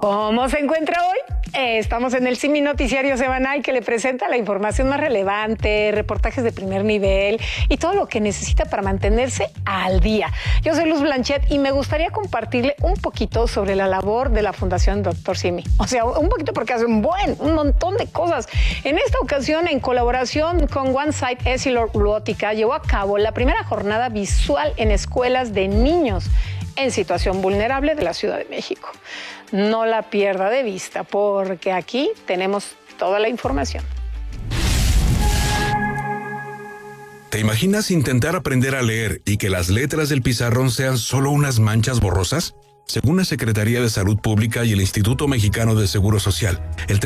¿Cómo se encuentra hoy? Estamos en el Simi Noticiario Semanal, que le presenta la información más relevante, reportajes de primer nivel y todo lo que necesita para mantenerse al día. Yo soy Luz Blanchet y me gustaría compartirle un poquito sobre la labor de la Fundación Dr. Simi. O sea, un poquito porque hace un montón de cosas. En esta ocasión, en colaboración con OneSight Essilor-Luótica, llevó a cabo la primera jornada visual en escuelas de niños en situación vulnerable de la Ciudad de México. No la pierda de vista, porque aquí tenemos toda la información. ¿Te imaginas intentar aprender a leer y que las letras del pizarrón sean solo unas manchas borrosas? Según la Secretaría de Salud Pública y el Instituto Mexicano de Seguro Social, el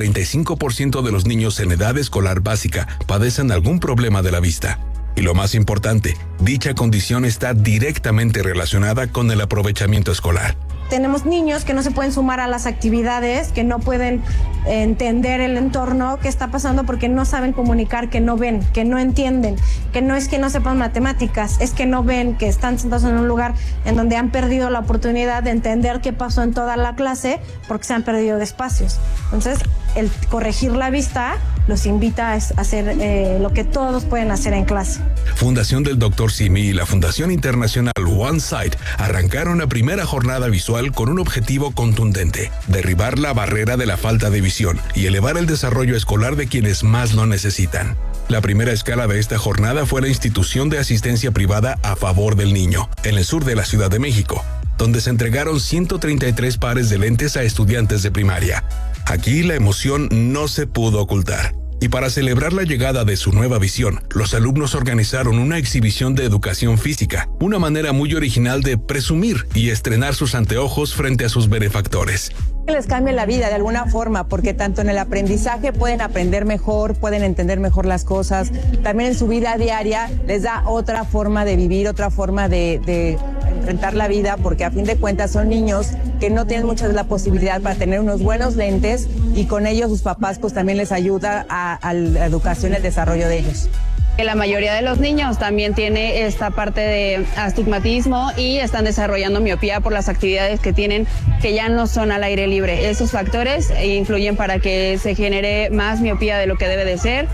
35% de los niños en edad escolar básica padecen algún problema de la vista. Y lo más importante, dicha condición está directamente relacionada con el aprovechamiento escolar. Tenemos niños que no se pueden sumar a las actividades, que no pueden entender el entorno que está pasando porque no saben comunicar, que no ven, que no entienden, que no es que no sepan matemáticas, es que no ven, que están sentados en un lugar en donde han perdido la oportunidad de entender qué pasó en toda la clase porque se han perdido de espacios. Entonces, el corregir la vista los invita a hacer lo que todos pueden hacer en clase. Fundación del Dr. Simi y la Fundación Internacional OneSight arrancaron la primera jornada visual con un objetivo contundente: derribar la barrera de la falta de visión y elevar el desarrollo escolar de quienes más lo necesitan. La primera escala de esta jornada fue la institución de asistencia privada a favor del niño, en el sur de la Ciudad de México, donde se entregaron 133 pares de lentes a estudiantes de primaria. Aquí la emoción no se pudo ocultar. Y para celebrar la llegada de su nueva visión, los alumnos organizaron una exhibición de educación física, una manera muy original de presumir y estrenar sus anteojos frente a sus benefactores. Les cambia la vida de alguna forma, porque tanto en el aprendizaje pueden aprender mejor, pueden entender mejor las cosas, también en su vida diaria les da otra forma de vivir, otra forma de enfrentar la vida, porque a fin de cuentas son niños que no tienen muchas la posibilidad para tener unos buenos lentes, y con ellos sus papás pues también les ayuda a la educación y el desarrollo de ellos. La mayoría de los niños también tiene esta parte de astigmatismo y están desarrollando miopía por las actividades que tienen, que ya no son al aire libre. Esos factores influyen para que se genere más miopía de lo que debe de ser.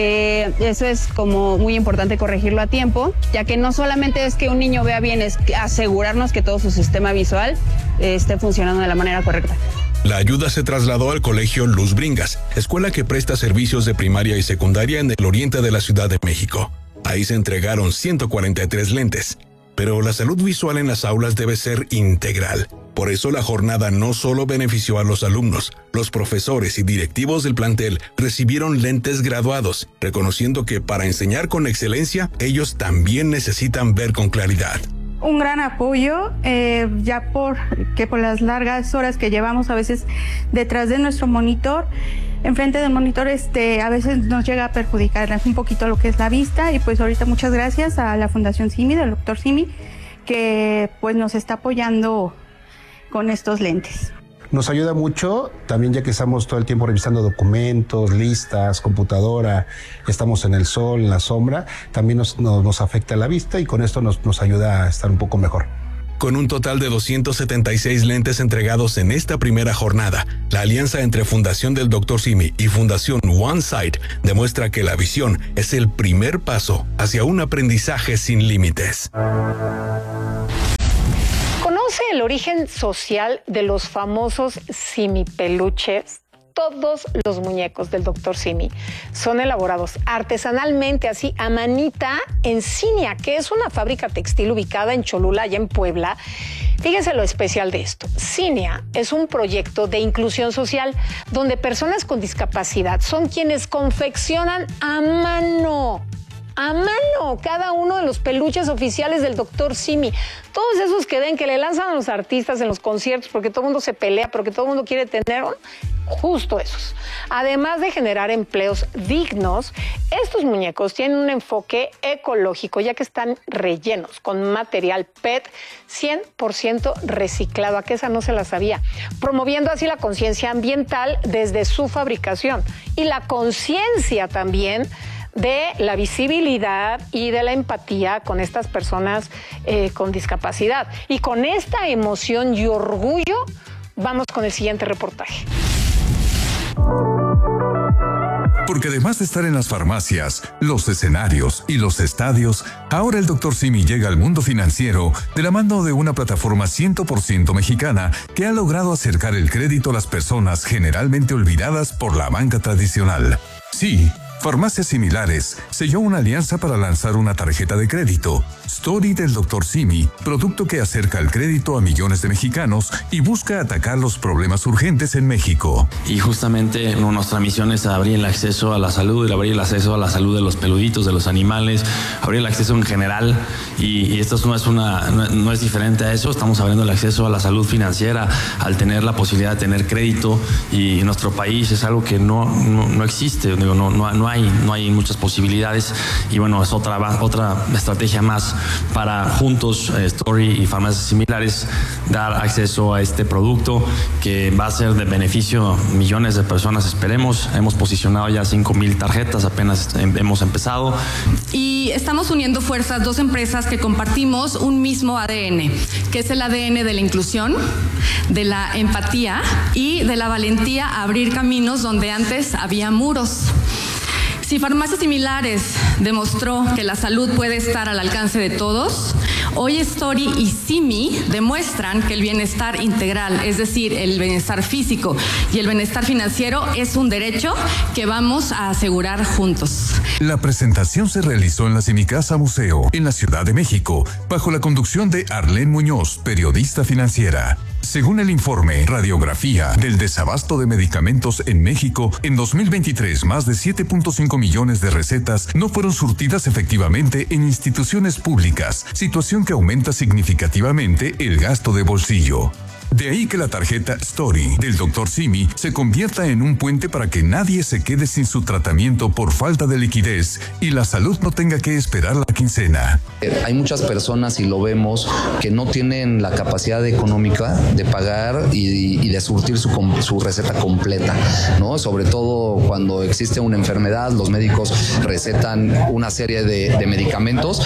Eso es como muy importante corregirlo a tiempo, ya que no solamente es que un niño vea bien, es asegurarnos que todo su sistema visual esté funcionando de la manera correcta. La ayuda se trasladó al Colegio Luz Bringas, escuela que presta servicios de primaria y secundaria en el oriente de la Ciudad de México. Ahí se entregaron 143 lentes. Pero la salud visual en las aulas debe ser integral. Por eso la jornada no solo benefició a los alumnos, los profesores y directivos del plantel recibieron lentes graduados, reconociendo que para enseñar con excelencia, ellos también necesitan ver con claridad. Un gran apoyo, ya por las largas horas que llevamos a veces detrás de nuestro monitor, enfrente del monitor, a veces nos llega a perjudicar un poquito lo que es la vista, y pues ahorita muchas gracias a la Fundación Simi, del Dr. Simi, que pues nos está apoyando con estos lentes. Nos ayuda mucho, también ya que estamos todo el tiempo revisando documentos, listas, computadora, estamos en el sol, en la sombra, también nos afecta la vista, y con esto nos ayuda a estar un poco mejor. Con un total de 276 lentes entregados en esta primera jornada, la alianza entre Fundación del Dr. Simi y Fundación OneSight demuestra que la visión es el primer paso hacia un aprendizaje sin límites. ¿Conoce el origen social de los famosos simipeluches? Todos los muñecos del Dr. Simi son elaborados artesanalmente, así a manita, en Cinia, que es una fábrica textil ubicada en Cholula, allá en Puebla. Fíjense lo especial de esto. Cinia es un proyecto de inclusión social donde personas con discapacidad son quienes confeccionan a mano cada uno de los peluches oficiales del Dr. Simi. Todos esos que ven que le lanzan a los artistas en los conciertos porque todo el mundo se pelea, porque todo el mundo quiere tener, justo esos. Además de generar empleos dignos, estos muñecos tienen un enfoque ecológico, ya que están rellenos con material PET 100% reciclado. ¿A qué esa no se la sabía? Promoviendo así la conciencia ambiental desde su fabricación y la conciencia también de la visibilidad y de la empatía con estas personas con discapacidad. Y con esta emoción y orgullo Vamos con el siguiente reportaje. Porque además de estar en las farmacias, los escenarios y los estadios, ahora el Dr. Simi llega al mundo financiero de la mano de una plataforma 100% mexicana que ha logrado acercar el crédito a las personas generalmente olvidadas por la banca tradicional. Sí, Farmacias Similares selló una alianza para lanzar una tarjeta de crédito, Story del Dr. Simi, producto que acerca el crédito a millones de mexicanos y busca atacar los problemas urgentes en México. Y justamente nuestra misión es abrir el acceso a la salud, abrir el acceso a la salud de los peluditos, de los animales, abrir el acceso en general, y esto no es diferente a eso. Estamos abriendo el acceso a la salud financiera al tener la posibilidad de tener crédito, y en nuestro país es algo que no existe, digo, no hay muchas posibilidades, y bueno, es otra estrategia más para juntos, Story y Farmacias Similares, dar acceso a este producto que va a ser de beneficio a millones de personas, esperemos. Hemos posicionado ya 5,000 tarjetas, apenas hemos empezado. Y estamos uniendo fuerzas, dos empresas que compartimos un mismo ADN, que es el ADN de la inclusión, de la empatía y de la valentía a abrir caminos donde antes había muros. Si Farmacias Similares demostró que la salud puede estar al alcance de todos, hoy Story y Simi demuestran que el bienestar integral, es decir, el bienestar físico y el bienestar financiero, es un derecho que vamos a asegurar juntos. La presentación se realizó en la Simicasa Museo, en la Ciudad de México, bajo la conducción de Arlene Muñoz, periodista financiera. Según el informe Radiografía del desabasto de medicamentos en México, en 2023 más de 7.5 millones de recetas no fueron surtidas efectivamente en instituciones públicas, situación que aumenta significativamente el gasto de bolsillo. De ahí que la tarjeta Story del Dr. Simi se convierta en un puente para que nadie se quede sin su tratamiento por falta de liquidez y la salud no tenga que esperar la quincena. Hay muchas personas, y lo vemos, que no tienen la capacidad económica de pagar y de surtir su receta completa, ¿no? Sobre todo cuando existe una enfermedad, los médicos recetan una serie de medicamentos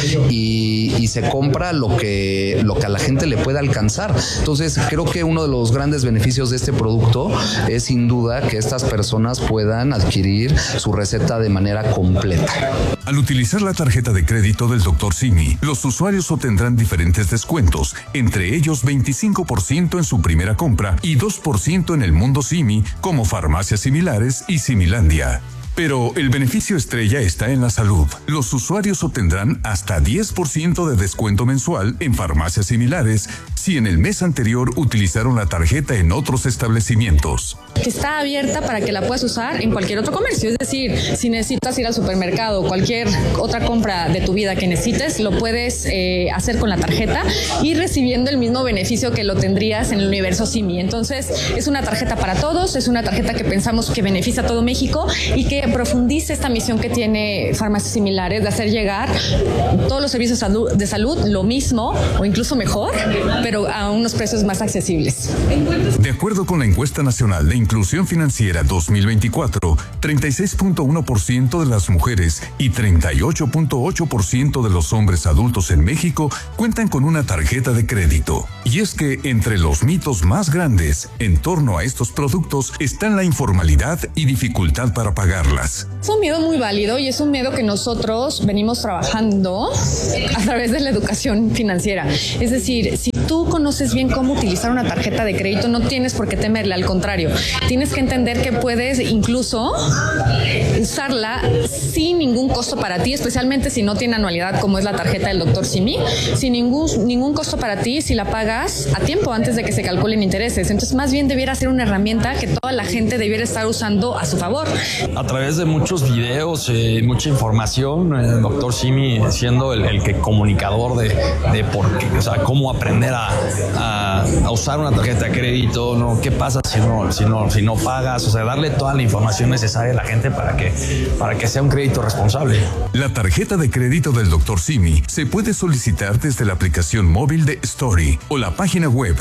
y se compra lo que a la gente le pueda alcanzar. Entonces, creo que uno de los grandes beneficios de este producto es sin duda que estas personas puedan adquirir su receta de manera completa. Al utilizar la tarjeta de crédito del Dr. Simi, los usuarios obtendrán diferentes descuentos, entre ellos 25% en su primera compra y 2% en el mundo Simi, como Farmacias Similares y Similandia. Pero el beneficio estrella está en la salud. Los usuarios obtendrán hasta 10% de descuento mensual en Farmacias Similares si en el mes anterior utilizaron la tarjeta en otros establecimientos. Que está abierta para que la puedas usar en cualquier otro comercio. Es decir, si necesitas ir al supermercado o cualquier otra compra de tu vida que necesites, lo puedes hacer con la tarjeta y recibiendo el mismo beneficio que lo tendrías en el universo Simi. Entonces, es una tarjeta para todos, es una tarjeta que pensamos que beneficia a todo México y que profundice esta misión que tiene Farmacias Similares de hacer llegar todos los servicios de salud lo mismo o incluso mejor, pero a unos precios más accesibles. De acuerdo con la encuesta nacional de Inclusión Financiera 2024, 36.1% de las mujeres y 38.8% de los hombres adultos en México cuentan con una tarjeta de crédito. Y es que entre los mitos más grandes en torno a estos productos están la informalidad y dificultad para pagarlas. Es un miedo muy válido y es un miedo que nosotros venimos trabajando a través de la educación financiera. Es decir, si tú conoces bien cómo utilizar una tarjeta de crédito, no tienes por qué temerle, al contrario. Tienes que entender que puedes incluso usarla sin ningún costo para ti, especialmente si no tiene anualidad como es la tarjeta del Dr. Simi, sin ningún costo para ti si la pagas a tiempo antes de que se calculen intereses. Entonces, más bien debiera ser una herramienta que toda la gente debiera estar usando a su favor. A través de muchos videos, mucha información, el Dr. Simi siendo el que comunicador de por qué, o sea, cómo aprender a usar una tarjeta de crédito, ¿no? ¿Qué pasa si no pagas? O sea, darle toda la información necesaria a la gente para que para que sea un crédito responsable. La tarjeta de crédito del Dr. Simi se puede solicitar desde la aplicación móvil de Story o la página web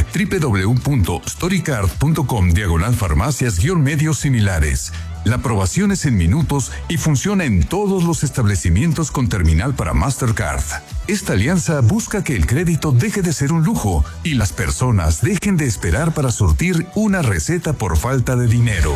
www.storycard.com/farmacias-medios similares. La aprobación es en minutos y funciona en todos los establecimientos con terminal para Mastercard. Esta alianza busca que el crédito deje de ser un lujo y las personas dejen de esperar para surtir una receta por falta de dinero.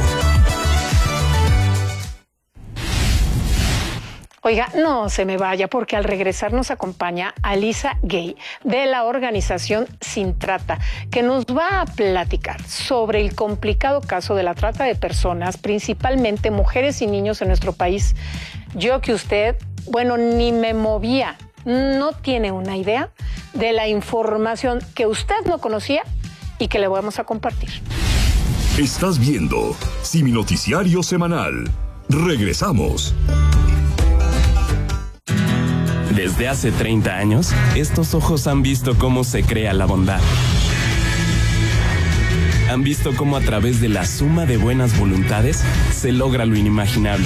Oiga, no se me vaya porque al regresar nos acompaña Alisa Gay de la organización Sin Trata, que nos va a platicar sobre el complicado caso de la trata de personas, principalmente mujeres y niños en nuestro país. Yo que usted, bueno, ni me movía, no tiene una idea de la información que usted no conocía y que le vamos a compartir. Estás viendo Simi Noticiario Semanal. Regresamos. Desde hace 30 años, estos ojos han visto cómo se crea la bondad. Han visto cómo a través de la suma de buenas voluntades se logra lo inimaginable.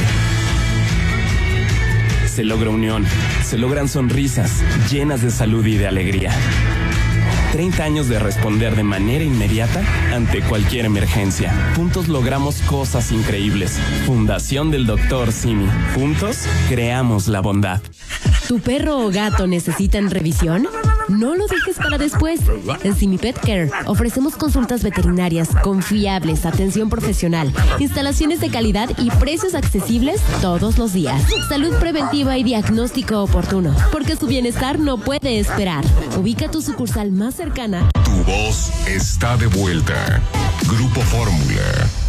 Se logra unión, se logran sonrisas llenas de salud y de alegría. 30 años de responder de manera inmediata ante cualquier emergencia. Juntos logramos cosas increíbles. Fundación del Dr. Simi. Juntos creamos la bondad. ¿Tu perro o gato necesitan revisión? No lo dejes para después. En Simi Pet Care ofrecemos consultas veterinarias confiables, atención profesional, instalaciones de calidad y precios accesibles todos los días. Salud preventiva y diagnóstico oportuno, porque su bienestar no puede esperar. Ubica tu sucursal más cercana. Tu voz está de vuelta. Grupo Fórmula.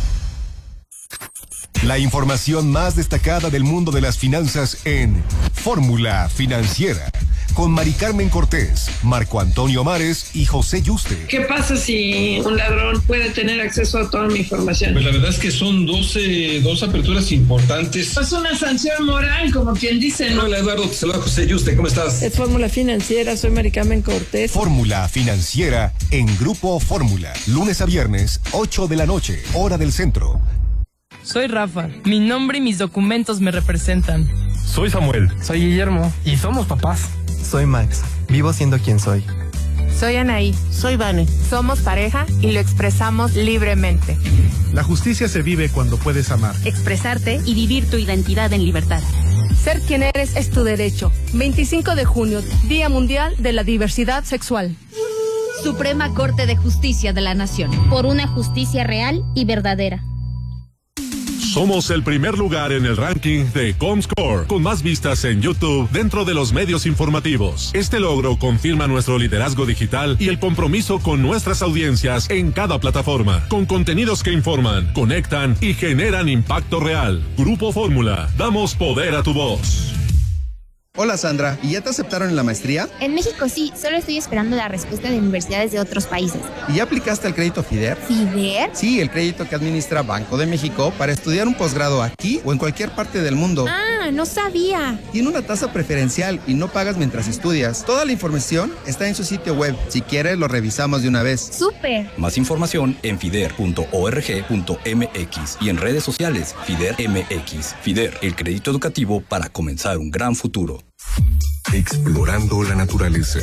La información más destacada del mundo de las finanzas en Fórmula Financiera, con Mari Carmen Cortés, Marco Antonio Mares y José Yuste. ¿Qué pasa si un ladrón puede tener acceso a toda mi información? Pues la verdad es que son dos aperturas importantes. Es una sanción moral, como quien dice, ¿no? Hola Eduardo, te saluda José Yuste, ¿cómo estás? Es Fórmula Financiera, soy Mari Carmen Cortés. Fórmula Financiera en Grupo Fórmula, lunes a viernes, 8 de la noche, hora del centro. Soy Rafa, mi nombre y mis documentos me representan. Soy Samuel. Soy Guillermo. Y somos papás. Soy Max, vivo siendo quien soy. Soy Anaí. Soy Vane. Somos pareja y lo expresamos libremente. La justicia se vive cuando puedes amar, expresarte y vivir tu identidad en libertad. Ser quien eres es tu derecho. 25 de junio, Día Mundial de la Diversidad Sexual. Suprema Corte de Justicia de la Nación. Por una justicia real y verdadera. Somos el primer lugar en el ranking de Comscore, con más vistas en YouTube dentro de los medios informativos. Este logro confirma nuestro liderazgo digital y el compromiso con nuestras audiencias en cada plataforma, con contenidos que informan, conectan y generan impacto real. Grupo Fórmula, damos poder a tu voz. Hola Sandra, ¿y ya te aceptaron en la maestría? En México sí, solo estoy esperando la respuesta de universidades de otros países. ¿Y ya aplicaste al crédito FIDER? ¿FIDER? Sí, el crédito que administra Banco de México para estudiar un posgrado aquí o en cualquier parte del mundo. Ah, no sabía. Tiene una tasa preferencial y no pagas mientras estudias. Toda la información está en su sitio web. Si quieres, lo revisamos de una vez. ¡Súper! Más información en fider.org.mx y en redes sociales FIDER MX. FIDER, el crédito educativo para comenzar un gran futuro. Explorando la naturaleza.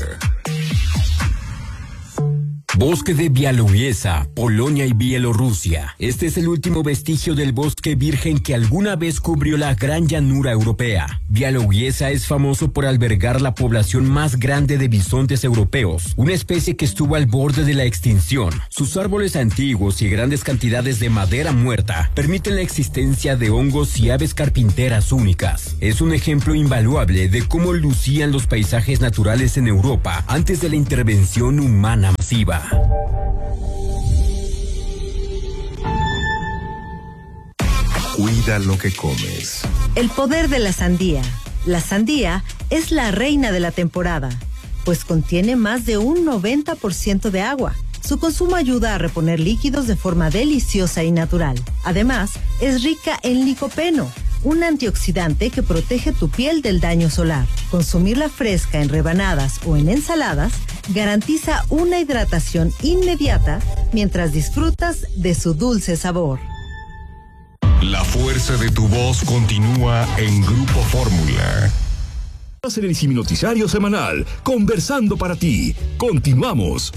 Bosque de Białowieża, Polonia y Bielorrusia. Este es el último vestigio del bosque virgen que alguna vez cubrió la gran llanura europea. Białowieża es famoso por albergar la población más grande de bisontes europeos, una especie que estuvo al borde de la extinción. Sus árboles antiguos y grandes cantidades de madera muerta permiten la existencia de hongos y aves carpinteras únicas. Es un ejemplo invaluable de cómo lucían los paisajes naturales en Europa antes de la intervención humana masiva. Cuida lo que comes. El poder de la sandía. La sandía es la reina de la temporada, pues contiene más de un 90% de agua. Su consumo ayuda a reponer líquidos de forma deliciosa y natural. Además, es rica en licopeno, un antioxidante que protege tu piel del daño solar. Consumirla fresca en rebanadas o en ensaladas garantiza una hidratación inmediata mientras disfrutas de su dulce sabor. La fuerza de tu voz continúa en Grupo Fórmula. En el Siminoticiario semanal, conversando para ti. Continuamos.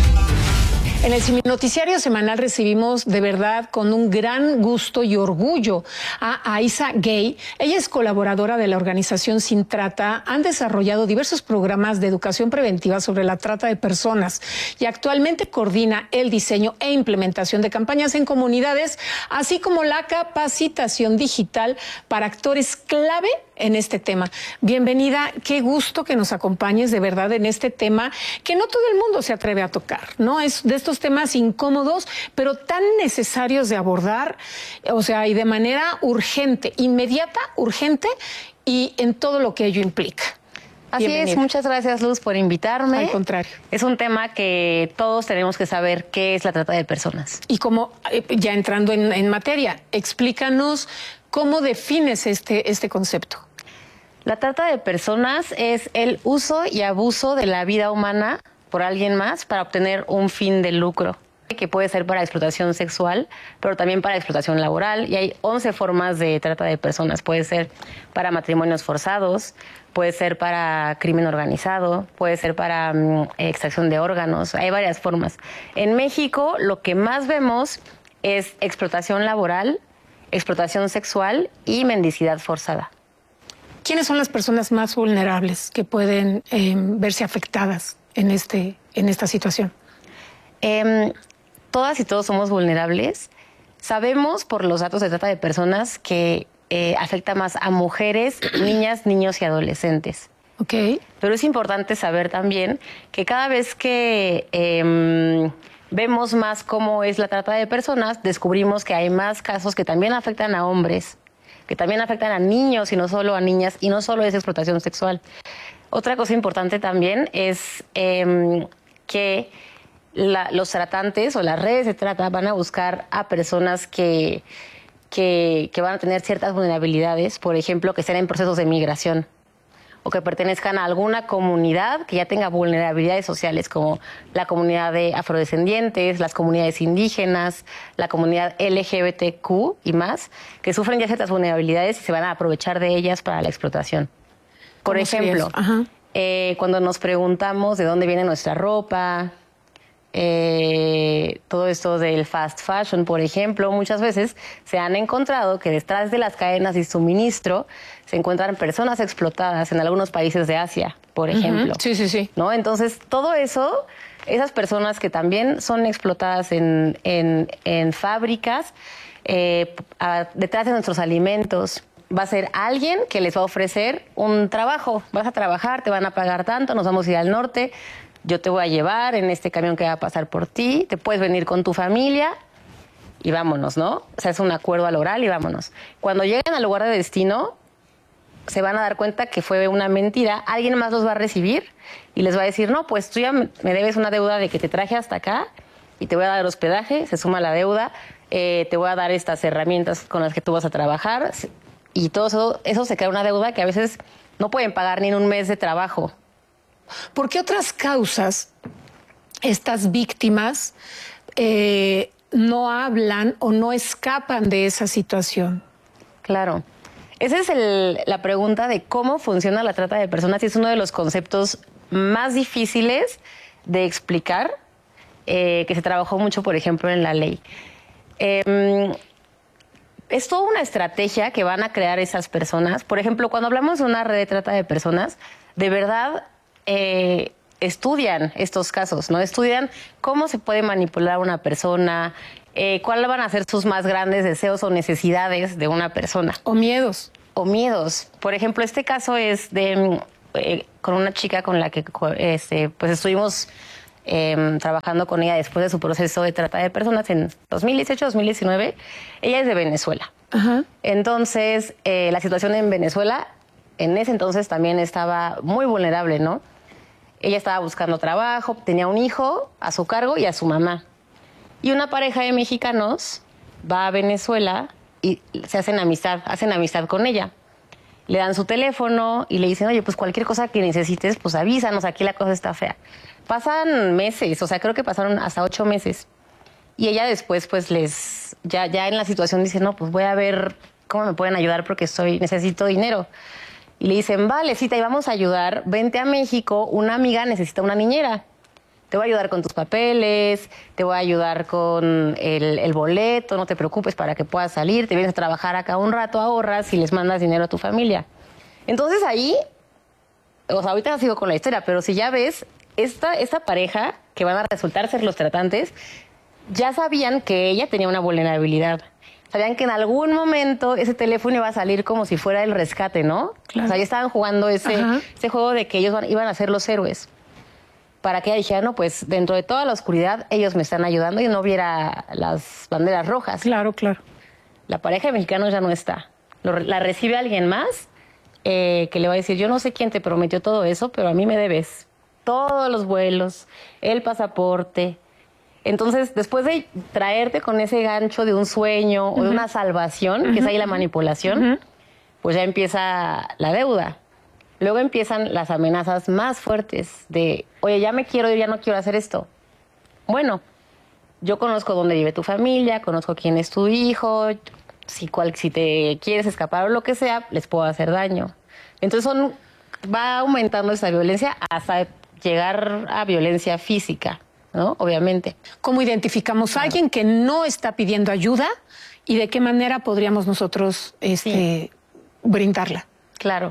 En el Siminoticiario semanal recibimos de verdad con un gran gusto y orgullo a Aiza Gay. Ella es colaboradora de la organización Sin Trata. Han desarrollado diversos programas de educación preventiva sobre la trata de personas y actualmente coordina el diseño e implementación de campañas en comunidades, así como la capacitación digital para actores clave en este tema. Bienvenida, qué gusto que nos acompañes de verdad en este tema que no todo el mundo se atreve a tocar, ¿no? Es de estos temas incómodos, pero tan necesarios de abordar, o sea, y de manera urgente, inmediata, urgente y en todo lo que ello implica. Así es, muchas gracias, Luz, por invitarme. Al contrario. Es un tema que todos tenemos que saber qué es la trata de personas. Y como, ya entrando en materia, explícanos cómo defines este concepto. La trata de personas es el uso y abuso de la vida humana por alguien más para obtener un fin de lucro, que puede ser para explotación sexual, pero también para explotación laboral. Y hay 11 formas de trata de personas. Puede ser para matrimonios forzados, puede ser para crimen organizado, puede ser para extracción de órganos. Hay varias formas. En México lo que más vemos es explotación laboral, explotación sexual y mendicidad forzada. ¿Quiénes son las personas más vulnerables que pueden verse afectadas en esta situación? Todas y todos somos vulnerables. Sabemos por los datos de trata de personas que afecta más a mujeres, niñas, niños y adolescentes. Okay. Pero es importante saber también que cada vez que vemos más cómo es la trata de personas, descubrimos que hay más casos que también afectan a hombres, que también afectan a niños y no solo a niñas, y no solo es explotación sexual. Otra cosa importante también es que los tratantes o las redes de trata van a buscar a personas que van a tener ciertas vulnerabilidades, por ejemplo, que estén en procesos de migración o que pertenezcan a alguna comunidad que ya tenga vulnerabilidades sociales, como la comunidad de afrodescendientes, las comunidades indígenas, la comunidad LGBTQ y más, que sufren ya ciertas vulnerabilidades y se van a aprovechar de ellas para la explotación. Por ejemplo, cuando nos preguntamos de dónde viene nuestra ropa, todo esto del fast fashion, por ejemplo, muchas veces se han encontrado que detrás de las cadenas de suministro se encuentran personas explotadas en algunos países de Asia, por ejemplo. Sí. ¿No? Entonces, todo eso, esas personas que también son explotadas en fábricas, detrás de nuestros alimentos, va a ser alguien que les va a ofrecer un trabajo. Vas a trabajar, te van a pagar tanto, nos vamos a ir al norte, yo te voy a llevar en este camión que va a pasar por ti, te puedes venir con tu familia y vámonos, ¿no? O sea, es un acuerdo al oral y vámonos. Cuando lleguen al lugar de destino, se van a dar cuenta que fue una mentira. Alguien más los va a recibir y les va a decir, no, pues tú ya me debes una deuda de que te traje hasta acá y te voy a dar hospedaje, se suma la deuda, te voy a dar estas herramientas con las que tú vas a trabajar y todo eso se crea una deuda que a veces no pueden pagar ni en un mes de trabajo. ¿Por qué otras causas estas víctimas no hablan o no escapan de esa situación? Claro. Esa es la pregunta de cómo funciona la trata de personas y es uno de los conceptos más difíciles de explicar, que se trabajó mucho, por ejemplo, en la ley. Es toda una estrategia que van a crear esas personas. Por ejemplo, cuando hablamos de una red de trata de personas, de verdad estudian estos casos, ¿no? Estudian cómo se puede manipular a una persona, cuáles van a ser sus más grandes deseos o necesidades de una persona. O miedos. O miedos. Por ejemplo, este caso es de con una chica con la que pues estuvimos trabajando con ella después de su proceso de trata de personas en 2018-2019. Ella es de Venezuela. Ajá. Entonces, la situación en Venezuela en ese entonces también estaba muy vulnerable, ¿no? Ella estaba buscando trabajo, tenía un hijo a su cargo y a su mamá. Y una pareja de mexicanos va a Venezuela y se hacen amistad con ella. Le dan su teléfono y le dicen, oye, pues cualquier cosa que necesites, pues avísanos, aquí la cosa está fea. Pasan meses, o sea, creo que pasaron hasta 8 meses. Y ella después, pues, ya en la situación dice, no, pues voy a ver cómo me pueden ayudar porque necesito dinero. Y le dicen, vale, sí, te vamos a ayudar, vente a México, una amiga necesita una niñera. Te voy a ayudar con tus papeles, te voy a ayudar con el boleto, no te preocupes para que puedas salir, te vienes a trabajar acá un rato, ahorras y les mandas dinero a tu familia. Entonces ahí, o sea, ahorita sigo con la historia, pero si ya ves, esta pareja que van a resultar ser los tratantes, ya sabían que ella tenía una vulnerabilidad. Sabían que en algún momento ese teléfono iba a salir como si fuera el rescate, ¿no? Claro. O sea, ya estaban jugando ese juego de que ellos iban a ser los héroes. Para que ella dijera, no, pues dentro de toda la oscuridad ellos me están ayudando y no viera las banderas rojas. Claro, claro. La pareja de mexicanos ya no está. La recibe alguien más que le va a decir, yo no sé quién te prometió todo eso, pero a mí me debes todos los vuelos, el pasaporte. Entonces, después de traerte con ese gancho de un sueño o de una salvación, que es ahí la manipulación, pues ya empieza la deuda. Luego empiezan las amenazas más fuertes de, oye, ya me quiero ir, ya no quiero hacer esto. Bueno, yo conozco dónde vive tu familia, conozco quién es tu hijo, si te quieres escapar o lo que sea, les puedo hacer daño. Entonces va aumentando esa violencia hasta llegar a violencia física, ¿no? Obviamente. ¿Cómo identificamos a alguien que no está pidiendo ayuda y de qué manera podríamos nosotros brindarla? Claro.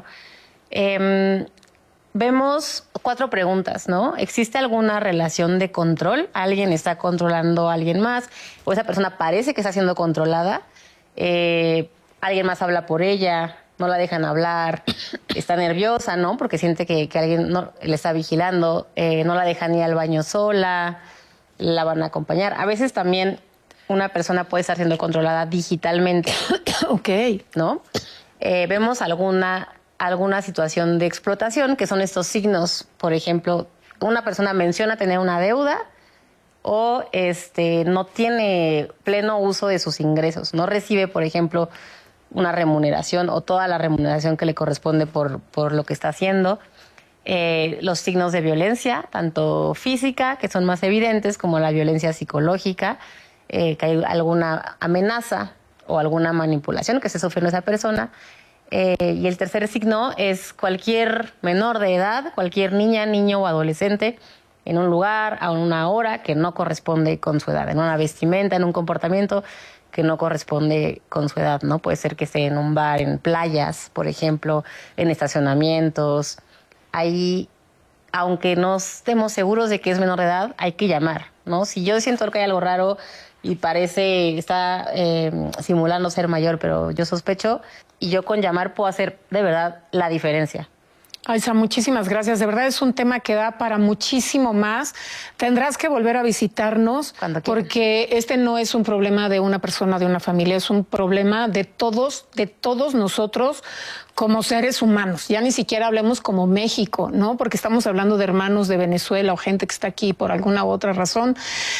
Vemos 4 preguntas, ¿no? ¿Existe alguna relación de control? ¿Alguien está controlando a alguien más? ¿O esa persona parece que está siendo controlada? ¿Alguien más habla por ella? ¿No la dejan hablar? ¿Está nerviosa, no? Porque siente que alguien le está vigilando. ¿No la dejan ir al baño sola? ¿La van a acompañar? A veces también una persona puede estar siendo controlada digitalmente. Ok. ¿No? Vemos alguna situación de explotación, que son estos signos. Por ejemplo, una persona menciona tener una deuda o no tiene pleno uso de sus ingresos. No recibe, por ejemplo, una remuneración o toda la remuneración que le corresponde por lo que está haciendo. Los signos de violencia, tanto física, que son más evidentes, como la violencia psicológica, que hay alguna amenaza o alguna manipulación que se sufre en esa persona. Y el tercer signo es cualquier menor de edad, cualquier niña, niño o adolescente en un lugar, a una hora que no corresponde con su edad, en una vestimenta, en un comportamiento que no corresponde con su edad, ¿no? Puede ser que esté en un bar, en playas, por ejemplo, en estacionamientos. Ahí, aunque no estemos seguros de que es menor de edad, hay que llamar, ¿no? Si yo siento que hay algo raro y está simulando ser mayor, pero yo sospecho, y yo con llamar puedo hacer de verdad la diferencia. Aiza, muchísimas gracias. De verdad es un tema que da para muchísimo más. Tendrás que volver a visitarnos porque este no es un problema de una persona, de una familia, es un problema de todos nosotros como seres humanos. Ya ni siquiera hablemos como México, ¿no? Porque estamos hablando de hermanos de Venezuela o gente que está aquí por alguna u otra razón.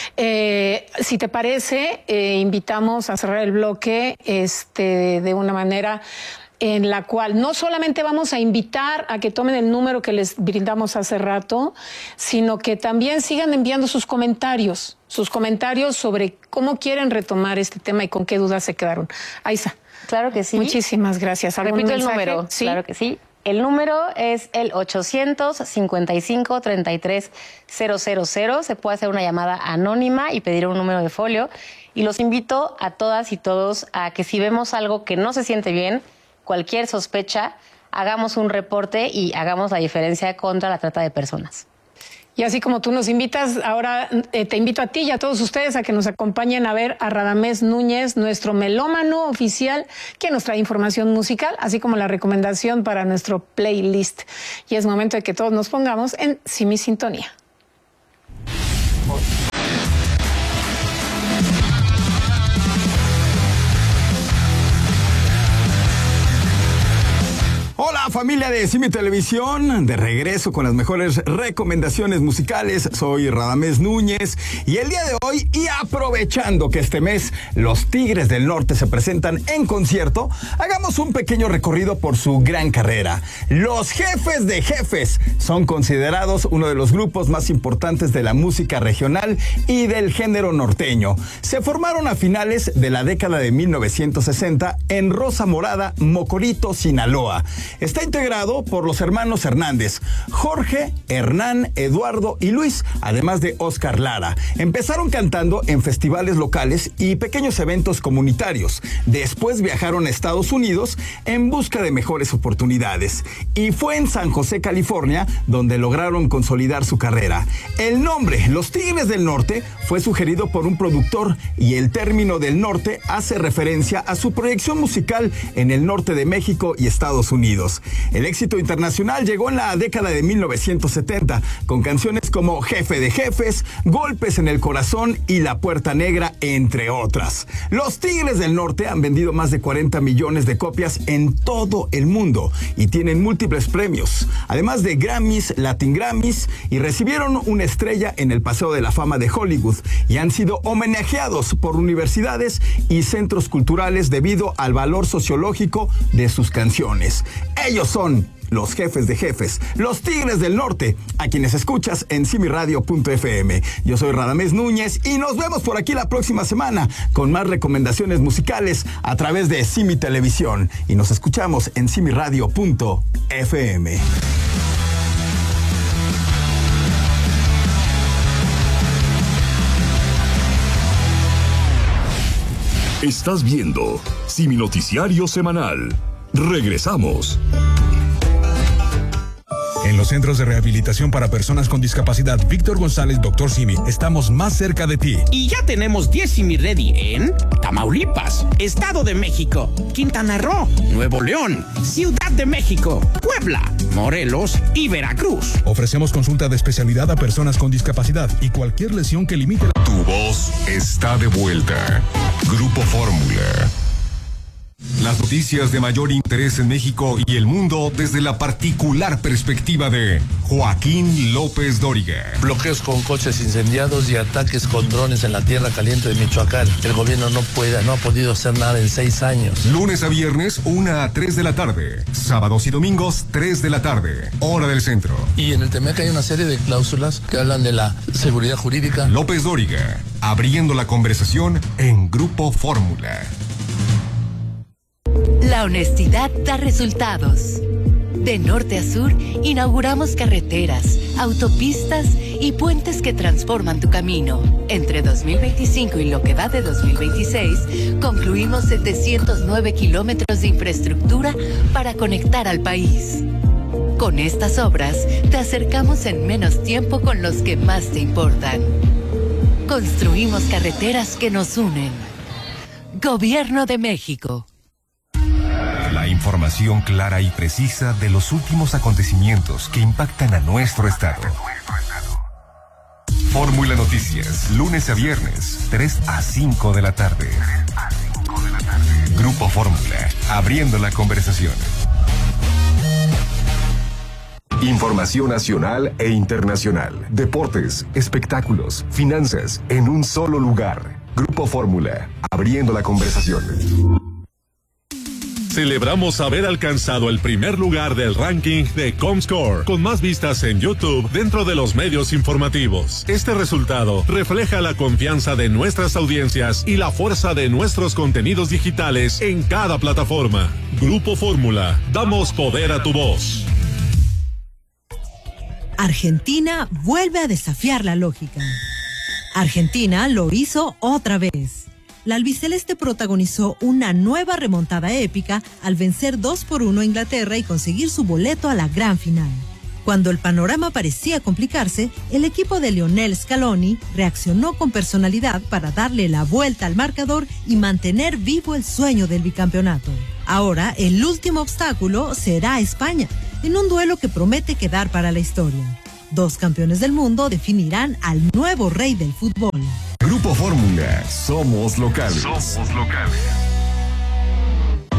Si te parece, invitamos a cerrar el bloque de una manera en la cual no solamente vamos a invitar a que tomen el número que les brindamos hace rato, sino que también sigan enviando sus comentarios sobre cómo quieren retomar este tema y con qué dudas se quedaron. Aiza. Claro que sí. Muchísimas gracias. Repito el número. ¿Sí? Claro que sí. El número es el 855-33-000. Se puede hacer una llamada anónima y pedir un número de folio. Y los invito a todas y todos a que si vemos algo que no se siente bien, cualquier sospecha, hagamos un reporte y hagamos la diferencia contra la trata de personas. Y así como tú nos invitas, ahora te invito a ti y a todos ustedes a que nos acompañen a ver a Radamés Núñez, nuestro melómano oficial, que nos trae información musical, así como la recomendación para nuestro playlist. Y es momento de que todos nos pongamos en Simi Sintonía. Hola familia. familia de Simi Televisión, de regreso con las mejores recomendaciones musicales. Soy Radamés Núñez y el día de hoy, y aprovechando que este mes los Tigres del Norte se presentan en concierto, hagamos un pequeño recorrido por su gran carrera. Los Jefes de Jefes son considerados uno de los grupos más importantes de la música regional y del género norteño. Se formaron a finales de la década de 1960 en Rosa Morada, Mocorito, Sinaloa. Está integrado por los hermanos Hernández, Jorge, Hernán, Eduardo y Luis, además de Oscar Lara. Empezaron cantando en festivales locales y pequeños eventos comunitarios. Después viajaron a Estados Unidos en busca de mejores oportunidades. Y fue en San José, California, donde lograron consolidar su carrera. El nombre, Los Tigres del Norte, fue sugerido por un productor, y el término del norte hace referencia a su proyección musical en el norte de México y Estados Unidos. El éxito internacional llegó en la década de 1970 con canciones como Jefe de Jefes, Golpes en el Corazón y La Puerta Negra, entre otras. Los Tigres del Norte han vendido más de 40 millones de copias en todo el mundo y tienen múltiples premios, además de Grammys, Latin Grammys, y recibieron una estrella en el Paseo de la Fama de Hollywood y han sido homenajeados por universidades y centros culturales debido al valor sociológico de sus canciones. Ellos son los Jefes de Jefes, los Tigres del Norte, a quienes escuchas en simiradio.fm. Yo soy Radamés Núñez y nos vemos por aquí la próxima semana con más recomendaciones musicales a través de Simi Televisión, y nos escuchamos en simiradio.fm. Estás viendo Simi Noticiario Semanal. Regresamos. En los centros de rehabilitación para personas con discapacidad Víctor González, Dr. Simi, estamos más cerca de ti. Y ya tenemos 10 Simi Ready en Tamaulipas, Estado de México, Quintana Roo, Nuevo León, Ciudad de México, Puebla, Morelos y Veracruz. Ofrecemos consulta de especialidad a personas con discapacidad y cualquier lesión que limite. Tu voz está de vuelta. Grupo Fórmula. Las noticias de mayor interés en México y el mundo desde la particular perspectiva de Joaquín López Dóriga. Bloqueos con coches incendiados y ataques con drones en la tierra caliente de Michoacán. El gobierno no ha podido hacer nada en 6 años. Lunes a viernes, 1 a 3 de la tarde. Sábados y domingos, 3 de la tarde. Hora del centro. Y en el TEMEC hay una serie de cláusulas que hablan de la seguridad jurídica. López Dóriga, abriendo la conversación en Grupo Fórmula. La honestidad da resultados. De norte a sur, inauguramos carreteras, autopistas y puentes que transforman tu camino. Entre 2025 y lo que va de 2026, concluimos 709 kilómetros de infraestructura para conectar al país. Con estas obras, te acercamos en menos tiempo con los que más te importan. Construimos carreteras que nos unen. Gobierno de México. La información clara y precisa de los últimos acontecimientos que impactan a nuestro estado. Fórmula Noticias, lunes a viernes, 3 a 5 de la tarde. Grupo Fórmula, abriendo la conversación. Información nacional e internacional, deportes, espectáculos, finanzas, en un solo lugar. Grupo Fórmula, abriendo la conversación. Celebramos haber alcanzado el primer lugar del ranking de Comscore, con más vistas en YouTube dentro de los medios informativos. Este resultado refleja la confianza de nuestras audiencias y la fuerza de nuestros contenidos digitales en cada plataforma. Grupo Fórmula, damos poder a tu voz. Argentina vuelve a desafiar la lógica. Argentina lo hizo otra vez. La albiceleste protagonizó una nueva remontada épica al vencer 2-1 a Inglaterra y conseguir su boleto a la gran final. Cuando el panorama parecía complicarse, el equipo de Lionel Scaloni reaccionó con personalidad para darle la vuelta al marcador y mantener vivo el sueño del bicampeonato. Ahora, el último obstáculo será España, en un duelo que promete quedar para la historia. 2 campeones del mundo definirán al nuevo rey del fútbol. Grupo Fórmula, somos locales.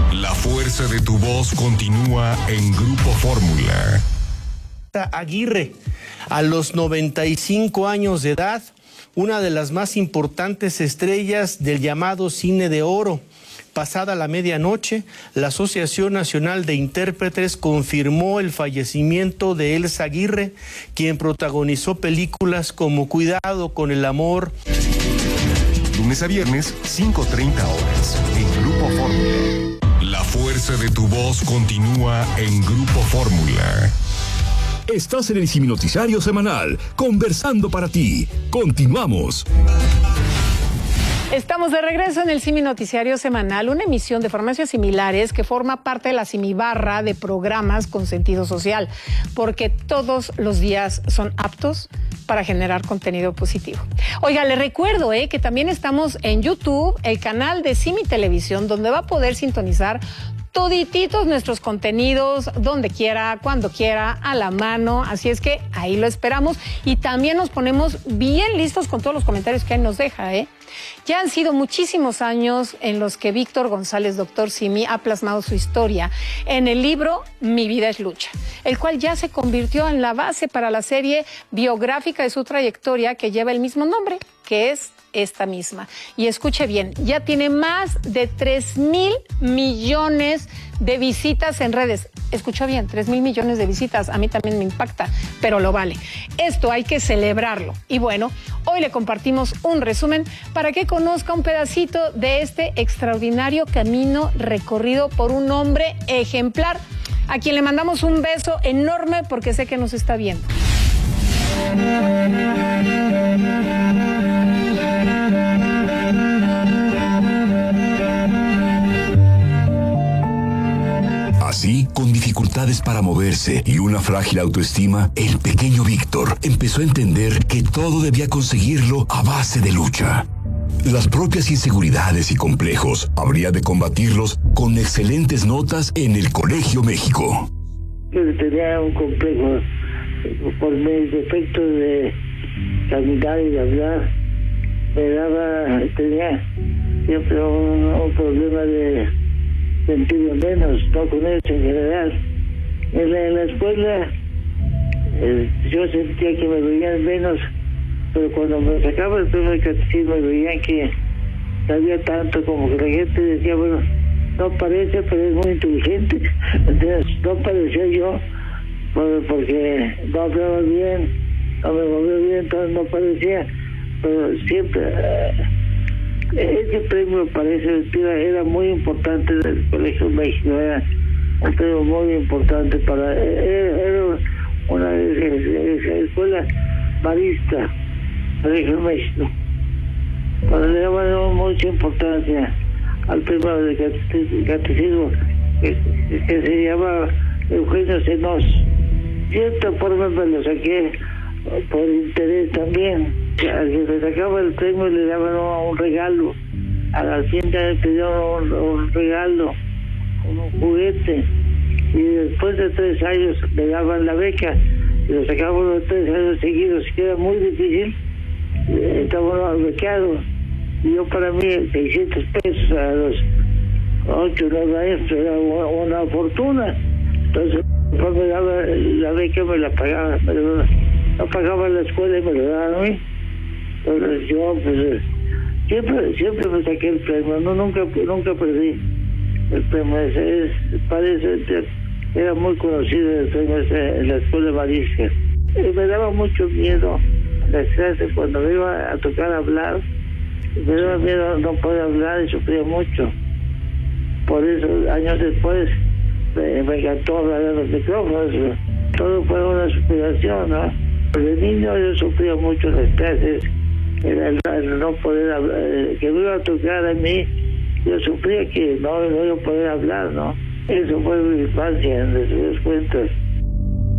La fuerza de tu voz continúa en Grupo Fórmula. Aguirre, a los 95 años de edad, una de las más importantes estrellas del llamado cine de oro. Pasada la medianoche, la Asociación Nacional de Intérpretes confirmó el fallecimiento de Elsa Aguirre, quien protagonizó películas como Cuidado con el amor. Lunes a viernes, 5:30 horas, en Grupo Fórmula. La fuerza de tu voz continúa en Grupo Fórmula. Estás en el Simi Noticiario Semanal, conversando para ti. Continuamos. Estamos de regreso en el Simi Noticiario Semanal, una emisión de Farmacias Similares que forma parte de la Simibarra de programas con sentido social, porque todos los días son aptos para generar contenido positivo. Oiga, le recuerdo que también estamos en YouTube, el canal de Simi Televisión, donde va a poder sintonizar todititos nuestros contenidos, donde quiera, cuando quiera, a la mano. Así es que ahí lo esperamos y también nos ponemos bien listos con todos los comentarios que él nos deja. Ya han sido muchísimos años en los que Víctor González, Dr. Simi, ha plasmado su historia en el libro Mi vida es lucha, el cual ya se convirtió en la base para la serie biográfica de su trayectoria que lleva el mismo nombre, que es esta misma. Y escuche bien, ya tiene más de 3,000 millones de visitas en redes. Escuchó bien, 3,000 millones de visitas. A mí también me impacta, pero lo vale. Esto hay que celebrarlo. Y bueno, hoy le compartimos un resumen para que conozca un pedacito de este extraordinario camino recorrido por un hombre ejemplar, a quien le mandamos un beso enorme porque sé que nos está viendo. Así, con dificultades para moverse y una frágil autoestima, el pequeño Víctor empezó a entender que todo debía conseguirlo a base de lucha. Las propias inseguridades y complejos habría de combatirlos con excelentes notas en el Colegio México. Yo tenía un complejo por mis defectos de caminar y de hablar. Tenía siempre un problema de sentirme menos, no con eso en general. En la escuela yo sentía que me veían menos, pero cuando me sacaba el premio de catecismo me veían que sabía tanto, como que la gente decía, bueno, no parece, pero es muy inteligente. Entonces no parecía yo, porque no hablaba bien, no me movía bien, entonces no parecía, pero siempre ese premio era muy importante del Colegio México, era un premio muy importante era una escuela marista, Colegio México. Le daban mucha importancia al premio de catecismo que se llama Eugenio Cenós. De cierta forma me lo saqué por interés también. Al que se sacaba el premio le daban un regalo. A la tienda le pidieron un regalo, un juguete. Y después de 3 años le daban la beca. Y lo sacaban los 3 años seguidos, que era muy difícil. Estábamos becados. Y yo, para mí, 600 pesos a los 8 o 9 años era una fortuna. Entonces, después me daba la beca, me la pagaba. No pagaba la escuela y me lo daban a mí. Entonces yo, pues, siempre me saqué el premio, nunca perdí el premio. Era muy conocido el premio en la escuela marista. Me daba mucho miedo las clases cuando me iba a tocar hablar. Me daba miedo no poder hablar y sufría mucho. Por eso, años después, me encantó hablar en los micrófonos. Todo fue una superación, ¿no? De niño yo sufría mucho las clases, el no poder hablar, que me iba a tocar a mí, yo sufría que no iba a poder hablar, ¿no? Eso fue mi infancia, en resumidas cuentas.